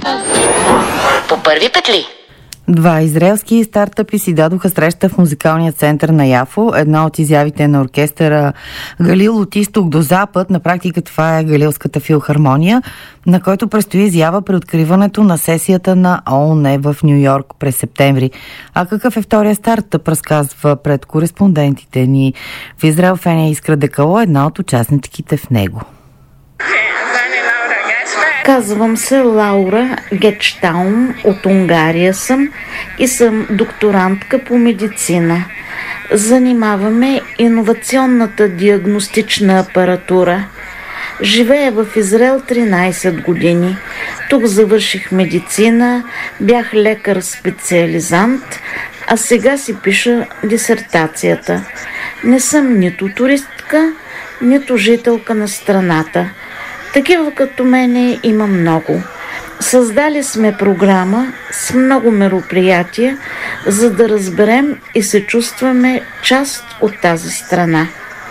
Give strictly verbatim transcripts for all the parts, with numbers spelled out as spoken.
По първи петли. Два израелски стартъпи си дадоха среща в музикалния център на Яфо. Една от изявите на оркестъра Галил от изток до запад, на практика това е Галилската филхармония, на който предстои изява при откриването на сесията на ООН в Ню Йорк през септември. А какъв е втория стартъп, разказва пред кореспондентите ни в Израел Феня Искра Декало, една от участничките в него. Казвам се Лаура Гечтаум, от Унгария съм и съм докторантка по медицина. Занимаваме иновационната диагностична апаратура. Живея в Израел тринайсет години. Тук завърших медицина, бях лекар-специализант, а сега си пиша дисертацията. Не съм нито туристка, нито жителка на страната. Такива като мене има много. Създали сме програма с много мероприятия, за да разберем и се чувстваме част от тази страна.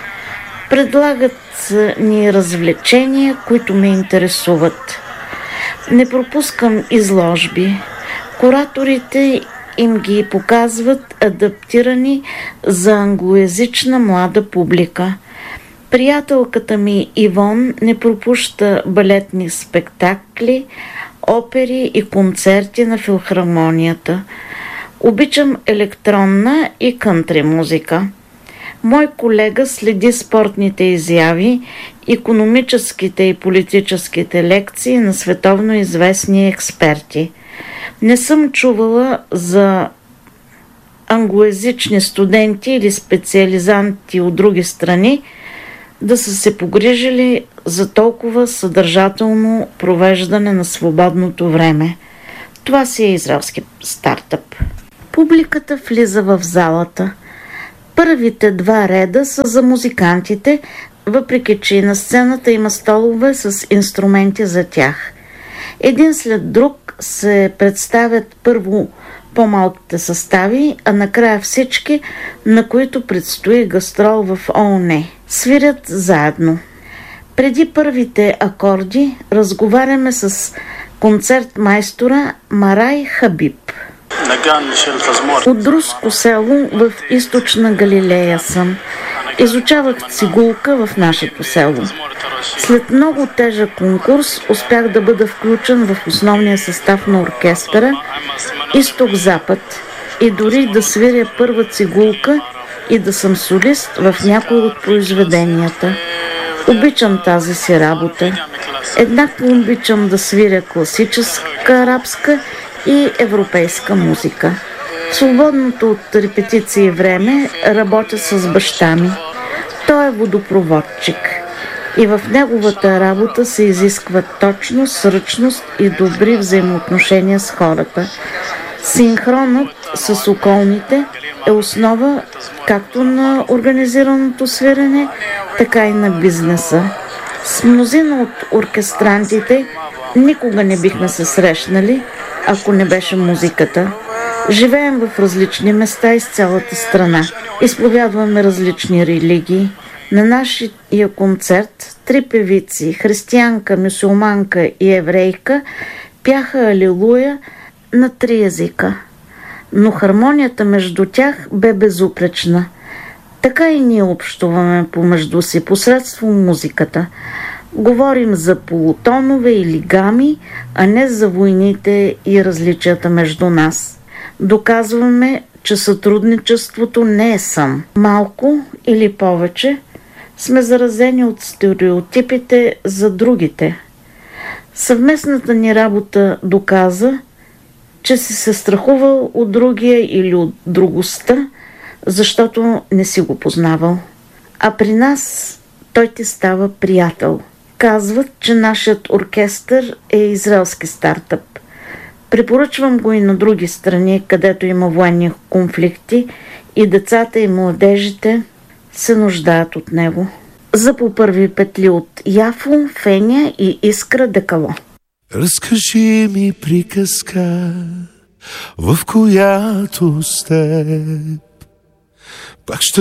Предлагат ни развлечения, които ме интересуват. Не пропускам изложби. Кураторите им ги показват адаптирани за англоязична млада публика. Приятелката ми Ивон не пропуща балетни спектакли, опери и концерти на филхармонията. Обичам електронна и кънтри музика. Мой колега следи спортните изяви, икономическите и политическите лекции на световно известни експерти. Не съм чувала за англоязични студенти или специализанти от други страни да са се погрижили за толкова съдържателно провеждане на свободното време. Това си е израелски стартъп. Публиката влиза в залата. Първите два реда са за музикантите, въпреки че и на сцената има столове с инструменти за тях. Един след друг се представят първо по-малките състави, а накрая всички, на които предстои гастрол в ООН. Свирят заедно. Преди първите акорди разговаряме с концертмайстора Марай Хабиб. От руско село в източна Галилея съм. Изучавах цигулка в нашето село. След много тежък конкурс успях да бъда включен в основния състав на оркестъра Изток-Запад и дори да свиря първа цигулка и да съм солист в някои от произведенията. Обичам тази си работа. Еднакво обичам да свиря класическа арабска и европейска музика. В свободното от репетиции време работя с баща ми. Той е водопроводчик и в неговата работа се изисква точност, сръчност и добри взаимоотношения с хората. Синхронът с околните е основа както на организираното свирене, така и на бизнеса. С мнозина от оркестрантите никога не бихме се срещнали, ако не беше музиката. Живеем в различни места из цялата страна. Изповядваме различни религии. На нашия концерт три певици, християнка, мюсюлманка и еврейка, пяха Алилуя на три езика. Но хармонията между тях бе безупречна. Така и ние общуваме помежду си посредством музиката. Говорим за полутонове или гами, а не за войните и различията между нас. Доказваме, че сътрудничеството не е сън. Малко или повече сме заразени от стереотипите за другите. Съвместната ни работа доказа, че си се страхувал от другия или от другостта, защото не си го познавал. А при нас той ти става приятел. Казват, че нашият оркестър е израелски стартъп. Препоръчвам го и на други страни, където има военни конфликти и децата и младежите се нуждаят от него. За по първи петли от Яфо, Феня и Искра Декало. Разкажи ми приказка, в която с теб пак ще